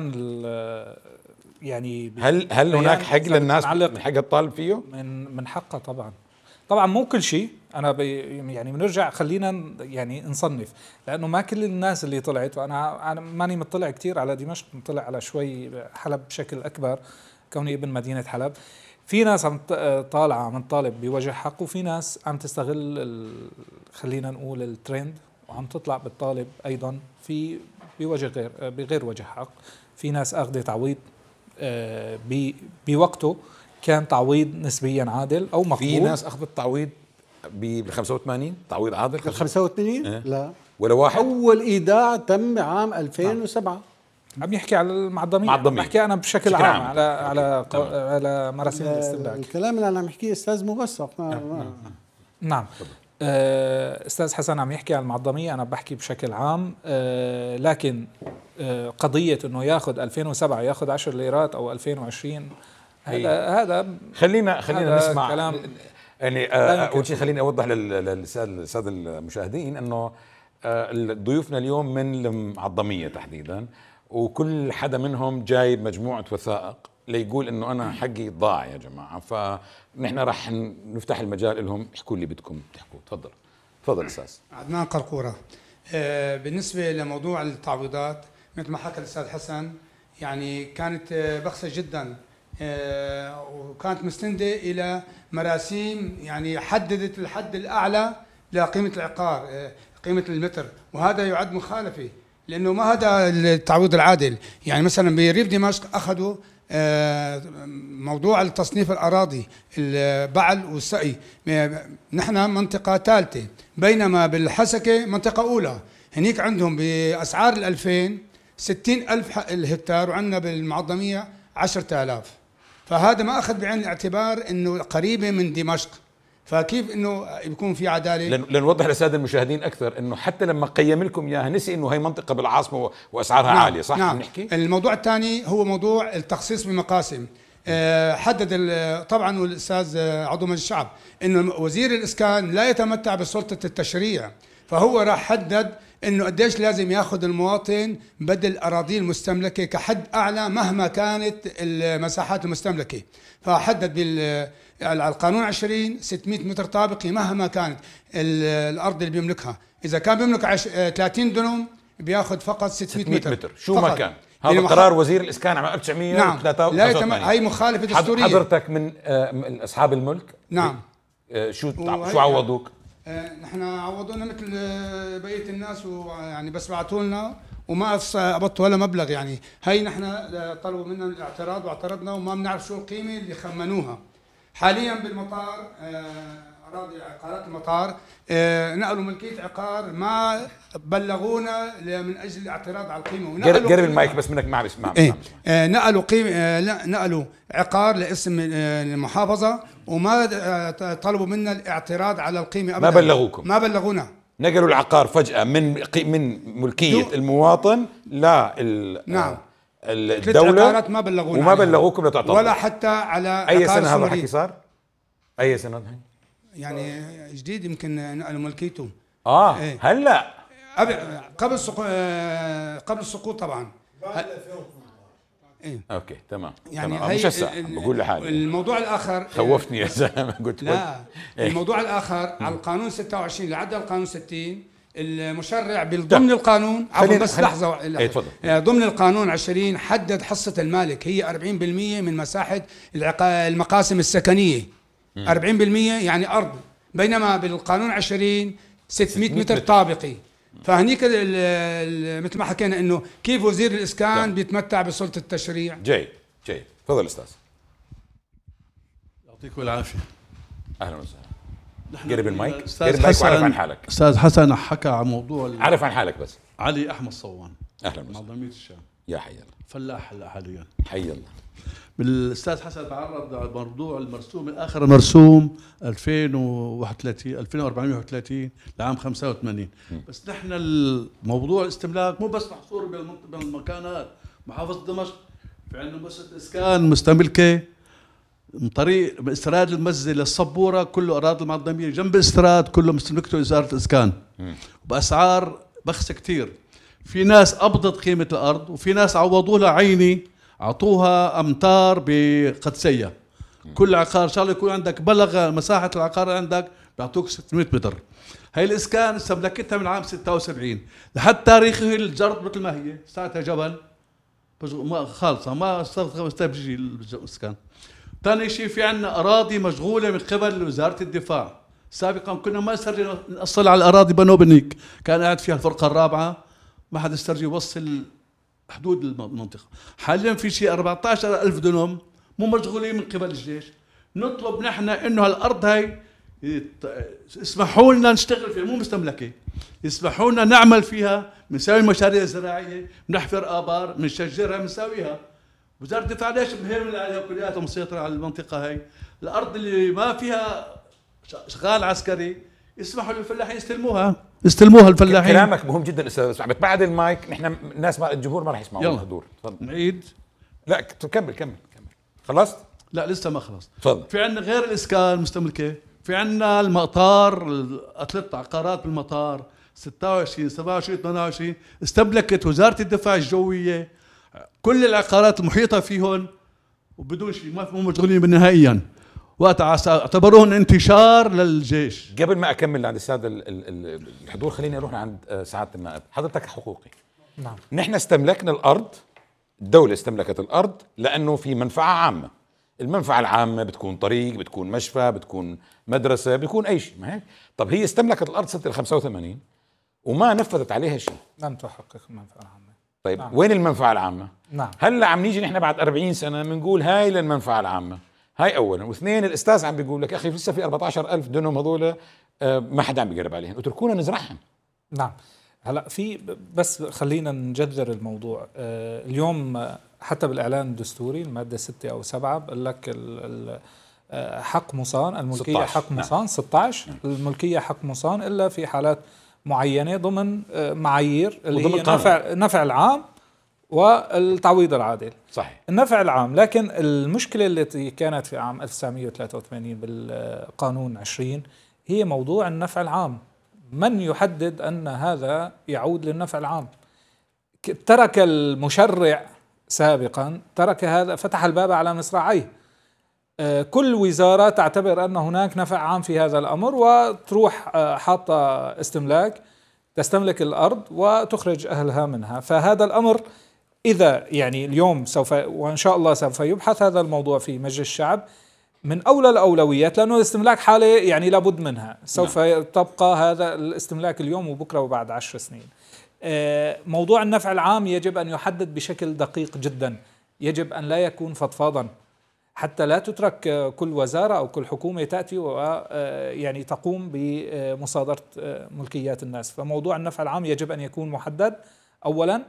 يعني هل هل هناك حق للناس من حق الطالب فيه؟ من من حقه طبعا. طبعا مو كل شيء. أنا يعني بنرجع خلينا يعني نصنف، لأنه ما كل الناس اللي طلعت، وأنا أنا ماني مطلع كتير على دمشق، مطلع على شوي حلب بشكل أكبر كوني ابن مدينة حلب. في ناس عم طالعه عم تطالب بوجه حق، وفي ناس عم تستغل خلينا نقول الترند وعم تطلع بالطالب ايضا في بوجه غير بغير وجه حق. في ناس اخذت تعويض بوقته كان تعويض نسبيا عادل او مقبول. في ناس اخذت تعويض بال خمسة وثمانين تعويض عادل بال خمسة وثمانين اه؟ لا ولا واحد. اول ايداع تم عام ألفين وسبعة. عم يحكي على المعضمية، عم بحكي أنا بشكل عام, عام على على على مراسيم الاستملاك. الكلام اللي أنا عم بحكيه أستاذ موثق. نعم, نعم. آه أستاذ حسن عم يحكي على المعضمية، أنا بحكي بشكل عام. آه لكن آه قضية إنه ياخذ ألفين وسبعة ياخذ عشر ليرات أو ألفين وعشرين، هذا هذا خلينا خلينا نسمع كلام. يعني أول شيء خليني أوضح للسادة المشاهدين إنه ضيوفنا اليوم من المعضمية تحديدا، وكل حدا منهم جايب مجموعة وثائق ليقول انه انا حقي ضاع يا جماعة، فنحن راح نفتح المجال لهم يحكوا اللي بدكم تحكوا. تفضل تفضل استاذ عدنان قرقورة. آه بالنسبة لموضوع التعويضات مثل ما حكى الاستاذ حسن، يعني كانت بخسة جدا، آه وكانت مستندة الى مراسيم يعني حددت الحد الاعلى لقيمة العقار، آه قيمة المتر، وهذا يعد مخالفة، لأنه ما هذا التعويض العادل. يعني مثلا بريف دمشق أخذوا موضوع التصنيف الأراضي البعل والسقي، نحن منطقة ثالثة، بينما بالحسكة منطقة أولى. هنيك عندهم بأسعار الألفين ستين ألف الهكتار، وعندنا بالمعضمية عشرة آلاف، فهذا ما أخذ بعين الاعتبار أنه قريبة من دمشق، فكيف انه يكون في عداله؟ لنوضح للساده المشاهدين اكثر انه حتى لما قيم لكم اياها نسي انه هي منطقه بالعاصمه واسعارها نعم عاليه، صح؟ نعم. نحكي الموضوع الثاني هو موضوع التخصيص بمقاسم. أه حدد طبعا والاستاذ عضو مجلس الشعب انه وزير الاسكان لا يتمتع بسلطه التشريع، فهو راح حدد انه قديش لازم ياخذ المواطن بدل اراضيه المستملكه كحد اعلى مهما كانت المساحات المستملكه، فحدد بال القانون عشرين ستمائة متر طابقي مهما كانت الارض اللي بيملكها. اذا كان بيملك عش... ثلاثين دنم بياخذ فقط ستمائة متر, متر. شو ما كان هذا يعني قرار وزير الاسكان عام ألف وتسعمائة وثلاثة وخمسين. نعم لا يتم... هي مخالفه دستوريه. حضرتك من اصحاب الملك؟ نعم. شو شو عوضوك؟ نحن عوضونا مثل بقيه الناس، ويعني بس بعثوا لنا وما قبضت ولا مبلغ. يعني هي نحن طلبوا منا الاعتراض واعترضنا وما بنعرف شو القيمه اللي خمنوها. حاليا بالمطار اراضي عقارات المطار نقلوا ملكيه عقار ما بلغونا من اجل الاعتراض على القيمه. قرب المايك بس منك ما بسمع. ايه نقلوا قيمه نقلوا عقار لاسم المحافظه وما طلبوا منا الاعتراض على القيمه ابدا. ما بلغوكم؟ ما بلغونا. نقلوا العقار فجاه من من ملكيه المواطن لا نعم الدولة ما بلغونا وما بلغوكم لتعترضوا ولا حتى على اي سنه هذا الحكي صار؟ اي سنه هي؟ يعني جديد يمكن نقلوا ملكيته. اه ايه؟ هلا قبل سقو... قبل السقوط طبعا. إيه؟ اوكي تمام يعني تمام. مش هسه بقول لحالي. الموضوع الاخر خوفتني يا زلمه قلت لا إيه؟ الموضوع الاخر على القانون ستة وعشرين اللي عدل القانون ستين، المشرع ضمن القانون عفوا بس خلين. لحظه ايه تفضل. ضمن القانون عشرين حدد حصه المالك هي أربعين بالمئة من مساحه المقاسم السكنيه. أربعين بالمئة يعني ارض، بينما بالقانون عشرين ستمئة متر طابقي. فهنيك مثل ما حكينا انه كيف وزير الاسكان جاي. بيتمتع بسلطه التشريع. جاي جاي تفضل استاذ. يعطيكم العافيه. اهلا وسهلا. قرب المايك قرب المايك وعرف عن حالك. استاذ حسن حكى عن موضوع عرف عن حالك بس. علي احمد صوان. اهلا وسهلا. مع ضمير الشام. يا حي الله. فلاح هلا حاليا. حي الله. الاستاذ حسن تعرض على موضوع المرسوم الاخر مرسوم ألفين وواحد وثلاثين ألفين وأربعمئة وواحد وثلاثين لعام خمسة وثمانين. بس نحن الموضوع الاستملاك مو بس محصور بالمكانات. محافظه دمشق في عندنا مؤسسه اسكان مستملكه من طريق استراد المزه للصبوره كله اراضي المعظميه جنب استراد كله مستملكته وزاره الاسكان باسعار بخسه كثير. في ناس قبضت قيمه الارض وفي ناس عوضوا لها عيني اعطوها امتار بقدسيه. كل عقار ان شاء الله يكون عندك بلغ مساحه العقار عندك بيعطوك ستمئة متر. هي الاسكان استملكتها من عام ستة وسبعين لحد تاريخه الجرد مثل ما هي ساعتها جبل ما خالصه ما استبجي الاسكان. ثاني شيء في عندنا اراضي مشغوله من قبل وزاره الدفاع. سابقا كنا ما نسترجي نصل على الاراضي بنو بنيك كان قاعد فيها الفرقه الرابعه ما حد استرجي يوصل حدود المنطقه. حاليا في شيء أربعة عشر ألف دنم مو مشغولين من قبل الجيش. نطلب نحن انه هالارض هاي يسمحوا لنا نشتغل فيها مو مستملكه، يسمحوا لنا نعمل فيها، بنسوي مشاريع زراعيه، بنحفر ابار، بنشجرها، بنسويها. وزاره الدفاع ليش مهيمنه عليها كلياتها مسيطره على المنطقه هاي؟ الارض اللي ما فيها شغال عسكري يسمحوا للفلاحين يستلموها، يستلموها الفلاحين. كلامك مهم جدا استاذ سعد. بعد المايك نحن الناس ما الجمهور ما راح يسمعوا الحضور. تفضل. نعيد؟ لا كمل كمل كمل. خلصت؟ لا لسه ما خلص. تفضل. في عندنا غير الاسكان المستملكه، في عندنا المطار، ثلاث عقارات بالمطار ستة وعشرين سبعة وعشرين ثمانية وعشرين استملكت وزاره الدفاع الجويه كل العقارات المحيطه فيهم وبدون شيء ما مو مشغولين نهائيا. وقت اعتبروهن انتشار للجيش. قبل ما اكمل عند الساده الحضور خليني اروح عند سعاده النائب. حضرتك حقوقي. نعم. نحن استملكنا الارض، الدوله استملكت الارض لانه في منفعه عامه. المنفعه العامه بتكون طريق، بتكون مشفى، بتكون مدرسه، بتكون اي شيء، ما هيك؟ طب هي استملكت الارض سنه ال خمسة وثمانين وما نفذت عليها شيء. لم تحقق المنفعه العامه. طيب نعم. وين المنفعه العامه؟ نعم. هلا عم نيجي نحن بعد أربعين سنه بنقول هاي للمنفعه العامه. هاي اولا، واثنين الاستاذ عم بيقول لك يا اخي لسه في أربعة عشر ألف دنم هذول ما حدا عم بيقرب عليهم، اتركونا نزرعهم. نعم. هلا في بس خلينا نجذر الموضوع. آه اليوم حتى بالاعلان الدستوري الماده ستة او سبعة بقول لك حق مصان، الملكيه حق مصان. نعم. ستة عشر الملكيه حق مصان الا في حالات معينه ضمن معايير اللي هي نفع نفع العام والتعويض العادل. صحيح. النفع العام، لكن المشكله التي كانت في عام ألف وتسعمئة وثلاثة وثمانين بالقانون عشرين هي موضوع النفع العام. من يحدد ان هذا يعود للنفع العام؟ ترك المشرع سابقا ترك هذا، فتح الباب على مصراعيه. كل وزارة تعتبر أن هناك نفع عام في هذا الأمر وتروح حاطة استملاك، تستملك الأرض وتخرج أهلها منها. فهذا الأمر إذا يعني اليوم سوف وإن شاء الله سوف يبحث هذا الموضوع في مجلس الشعب من أولى الأولويات، لأنه الاستملاك حالة يعني لابد منها. سوف نعم. تبقى هذا الاستملاك اليوم وبكرة وبعد عشر سنين. موضوع النفع العام يجب أن يحدد بشكل دقيق جدا، يجب أن لا يكون فضفاضا، حتى لا تترك كل وزارة أو كل حكومة تأتي ويعني تقوم بمصادرة ملكيات الناس. فموضوع النفع العام يجب أن يكون محدد أولا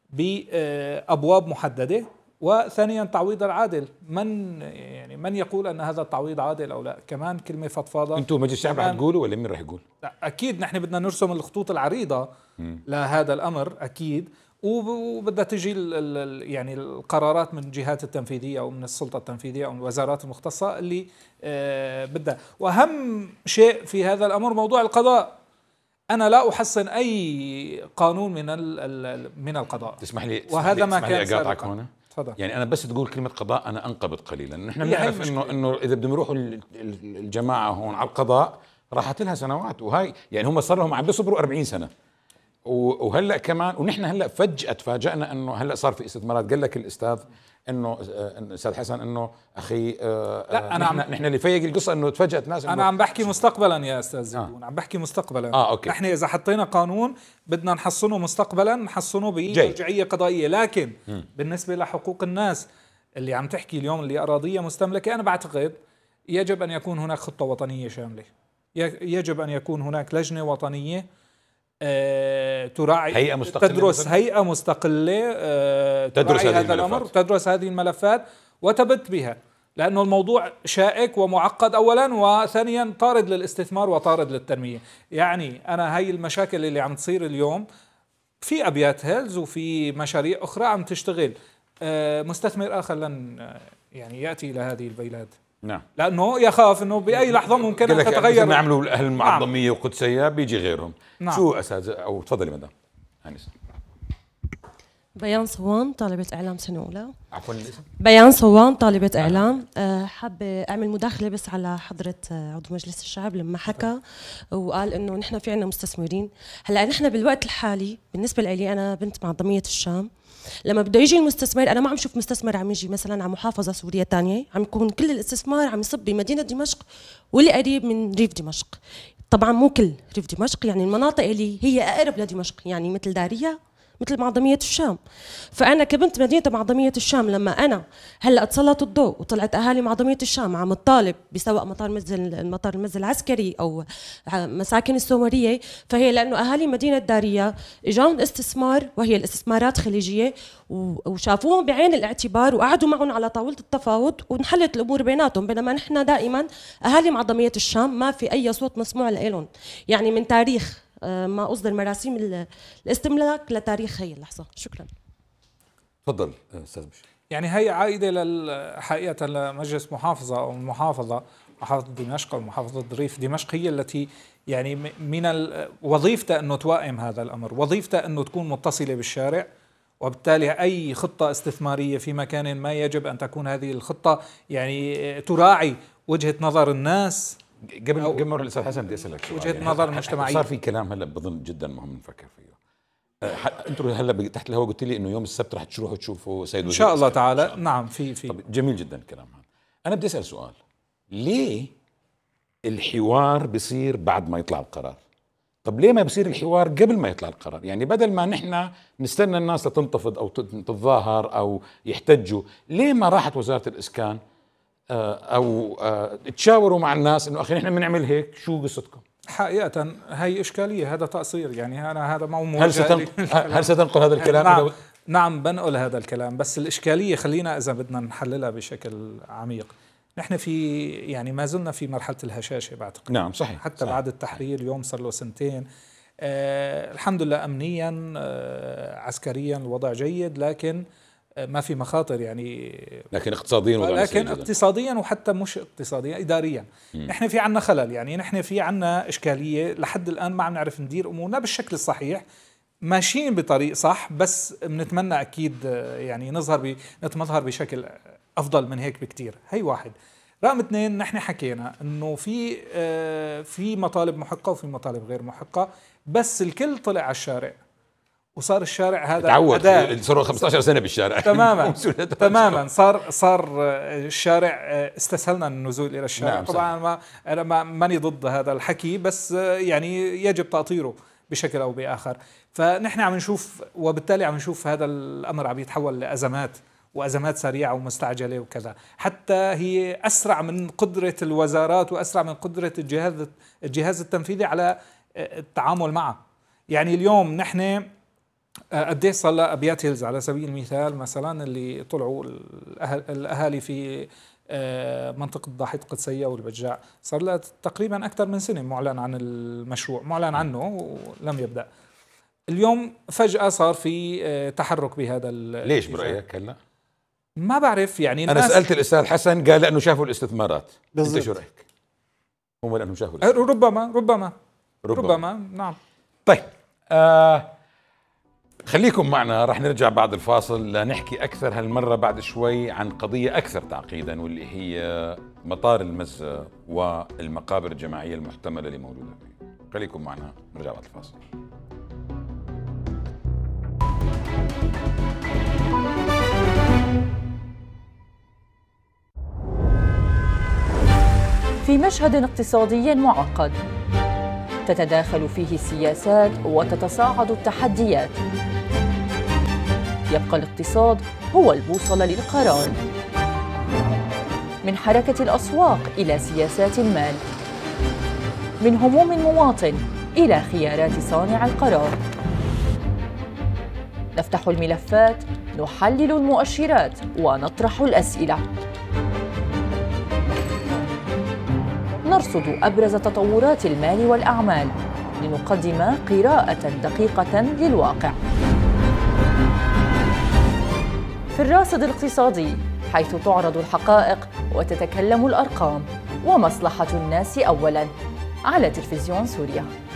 بأبواب محددة، وثانيا تعويض العادل. من يعني من يقول أن هذا التعويض عادل أو لا؟ كمان كلمة فضفاضة. أنتم مجلس الشعب رح تقولوا ولا مين رح يقول؟ أكيد نحن بدنا نرسم الخطوط العريضة م. لهذا الأمر أكيد، وبدها تجي يعني القرارات من الجهات التنفيذيه او من السلطه التنفيذيه او من الوزارات المختصه اللي بدها. واهم شيء في هذا الامر موضوع القضاء. انا لا احصن اي قانون من من القضاء. تسمح لي وهذا ما تسمح كان لي اقاطعك هنا. تفضل. يعني انا بس تقول كلمه قضاء انا انقبض قليلا. نحن بنعرف انه انه اذا بدهم يروحوا الجماعه هون على القضاء راحت لها سنوات، وهاي يعني هم صار لهم عم بيصبروا أربعين سنه، وهلا كمان ونحن هلا فجاه تفاجئنا انه هلا صار في استثمارات. قال لك الاستاذ انه استاذ حسن انه اخي لا انا نحن, نحن اللي فيق القصه انه تفاجات ناس. انا عم بحكي مستقبلا يا استاذ زيدون، آه. عم بحكي مستقبلا. اه اوكي. نحن اذا حطينا قانون بدنا نحصنه مستقبلا، نحصنه بمرجعيه قضائيه، لكن م. بالنسبه لحقوق الناس اللي عم تحكي اليوم اللي اراضيه مستملكه، انا بعتقد يجب ان يكون هناك خطه وطنيه شامله، يجب ان يكون هناك لجنه وطنيه آه، تراعي هيئة مستقلة تدرس مثلاً؟ هيئة مستقلة آه، تدرس تراعي هذه هذا الأمر، الملفات. تدرس هذه الملفات وتبت بها، لأنه الموضوع شائك ومعقد أولا، وثانيا طارد للاستثمار وطارد للتنمية. يعني أنا هاي المشاكل اللي عم تصير اليوم في أبيات هيلز وفي مشاريع أخرى عم تشتغل، آه، مستثمر آخر لن آه، يعني يأتي إلى هذه البلاد. نعم. لأنه يخاف أنه بأي لحظة ممكن أن تتغير. مثل ما عملوا أهل المعظمية نعم. وقدسية بيجي غيرهم. نعم. شو أساس أو تفضلي مدام أنيس. بيان صوان طالبة إعلام سنة أولى. عفوا الاسم. بيان صوان طالبة إعلام. أه حابة أعمل مداخلة بس على حضرة عضو مجلس الشعب لما حكى وقال إنه نحن في عنا مستثمرين. هلا نحن بالوقت الحالي بالنسبة لي أنا بنت معظمية الشام، لما بده يجي المستثمر أنا ما عم شوف مستثمر عم يجي مثلا على محافظة سورية تانية، عم يكون كل الاستثمار عم يصب بمدينة دمشق واللي قريب من ريف دمشق. طبعا مو كل ريف دمشق، يعني المناطق اللي هي أقرب لدمشق يعني مثل داريا مثل معظمية الشام. فأنا كبنت مدينة معظمية الشام لما أنا هلا تسلط الضوء وطلعت أهالي معظمية الشام عم تطالب بسواء مطار منزل المطار المنزل العسكري أو مساكن السومرية، فهي لأنه أهالي مدينة داريا إجاهم استثمار وهي الاستثمارات خليجية وشافوهم بعين الاعتبار وقعدوا معهم على طاولة التفاوض وانحلت الأمور بيناتهم، بينما نحن دائما أهالي معظمية الشام ما في أي صوت مسموع لهم. يعني من تاريخ ما أصدر مراسيم الاستملاك لتاريخ هي اللحظة. شكرا. تفضل أستاذ بشير. يعني هي عائدة حقيقة لمجلس محافظة أو المحافظة، محافظة دمشق أو محافظة ريف دمشق، هي التي يعني من وظيفتها أنه توائم هذا الأمر، وظيفتها أنه تكون متصلة بالشارع، وبالتالي أي خطة استثمارية في مكان ما يجب أن تكون هذه الخطة يعني تراعي وجهة نظر الناس. قبل قبل ما اروح للاستاذ حسن بدي اسالك سؤال. وجهه نظر المجتمعيه. صار في كلام هلا بظن جدا مهم نفكر فيه. انتم هلا تحت الهواء قلت لي انه يوم السبت رح تروحوا تشوفوا سيد وزير ان شاء الله تعالى. نعم في في طب جميل جدا الكلام هذا. انا بدي اسال سؤال، ليه الحوار بيصير بعد ما يطلع القرار؟ طب ليه ما بيصير الحوار قبل ما يطلع القرار؟ يعني بدل ما نحن نستنى الناس لتنتفض او تتظاهر او يحتجوا، ليه ما راحت وزاره الاسكان او تشاوروا مع الناس انه اخي نحن بنعمل هيك، شو قصتكم؟ حقيقة هي اشكالية، هذا تقصير، يعني انا هذا مو هل ستنقل هل ستنقل هذا الكلام؟ نعم, نعم بنقل هذا الكلام، بس الاشكالية خلينا اذا بدنا نحللها بشكل عميق، نحن في يعني ما زلنا في مرحلة الهشاشة بعتقد. نعم صحيح. حتى صحيح. بعد التحرير اليوم صار له سنتين. آه الحمد لله امنيا آه عسكريا الوضع جيد، لكن ما في مخاطر يعني، لكن اقتصاديا وضع لكن اقتصاديا وحتى مش اقتصاديا اداريا م. نحن في عنا خلل، يعني نحن في عنا اشكاليه لحد الان ما عم نعرف ندير امورنا بالشكل الصحيح. ماشيين بطريق صح، بس بنتمنى اكيد يعني نظهر نتمظهر بشكل افضل من هيك بكتير. هي واحد. رقم اثنين، نحن حكينا انه في في مطالب محقه وفي مطالب غير محقه، بس الكل طلع على الشارع وصار الشارع هذا تعود، صاروا خمسة عشر سنة بالشارع تماما تماما صار صار الشارع استسهلنا النزول الى الشارع. نعم طبعا ما انا ما ماني ضد هذا الحكي، بس يعني يجب تأطيره بشكل او باخر. فنحن عم نشوف، وبالتالي عم نشوف هذا الامر عم يتحول لازمات، وازمات سريعه ومستعجله وكذا، حتى هي اسرع من قدره الوزارات واسرع من قدره الجهاز الجهاز التنفيذي على التعامل معه. يعني اليوم نحن قديش صار لها ابيات هيلز على سبيل المثال مثلا اللي طلعوا الاهالي في منطقه ضاحيه قدسيه والبجاع، صار لها تقريبا اكثر من سنه معلن عن المشروع، معلن عنه ولم يبدا. اليوم فجاه صار في تحرك بهذا. ليش برايك هلا؟ ما بعرف يعني. انا سالت الاستاذ حسن قال لانه شافوا الاستثمارات. انت شو رايك؟ هم لانهم شافوا ربما ربما ربما, ربما. نعم طيب آه خليكم معنا، رح نرجع بعد الفاصل لنحكي أكثر هالمرة بعد شوي عن قضية أكثر تعقيدا، واللي هي مطار المزة والمقابر الجماعية المحتملة اللي موجودة فيه. خليكم معنا، نرجع بعد الفاصل. في مشهد اقتصادي معقد تتداخل فيه السياسات وتتصاعد التحديات، يبقى الاقتصاد هو البوصلة للقرار. من حركة الأسواق إلى سياسات المال، من هموم المواطن إلى خيارات صانع القرار. نفتح الملفات، نحلل المؤشرات ونطرح الأسئلة، نرصد أبرز تطورات المال والأعمال لنقدم قراءة دقيقة للواقع. في الراصد الاقتصادي، حيث تعرض الحقائق وتتكلم الأرقام، ومصلحة الناس أولاً، على تلفزيون سوريا.